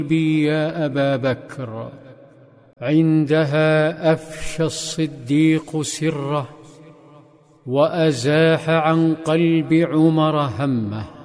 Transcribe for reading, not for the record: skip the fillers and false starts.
قلبي يا أبا بكر. عندها أفشى الصديق سره، وأزاح عن قلب عمر همه.